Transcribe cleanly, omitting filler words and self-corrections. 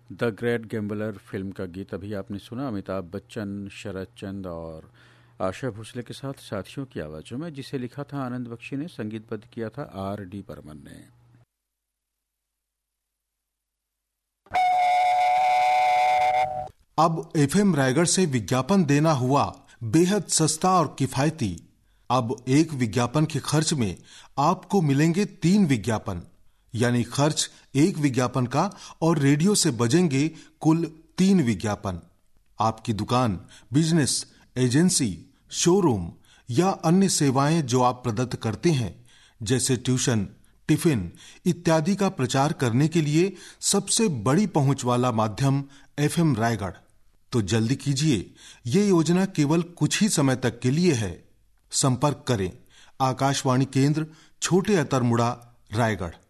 The great gambler film का गीत अभी आपने सुना, अमिताभ बच्चन, शरद चंद और आशा भोसले के साथ साथियों की आवाज़ों में, जिसे लिखा था आनंद बख्शी ने, संगीतबद्ध किया था R.D. बर्मन ने। अब एफएम रायगढ़ से विज्ञापन देना हुआ बेहद सस्ता और किफायती। अब एक विज्ञापन के खर्च में आपको मिलेंगे 3 विज्ञापन, यानी खर्च एक विज्ञापन का और रेडियो से बजेंगे कुल 3 विज्ञापन। आपकी दुकान, बिजनेस, एजेंसी, शोरूम या अन्य सेवाएं जो आप प्रदत्त करते हैं, जैसे ट्यूशन, टिफिन इत्यादि का प्रचार करने के लिए सबसे बड़ी पहुंच वाला माध्यम एफएम रायगढ़। तो जल्दी कीजिए, ये योजना केवल कुछ ही समय तक के लिए है। संपर्क करें आकाशवाणी केंद्र, छोटे अतरमुड़ा, रायगढ़।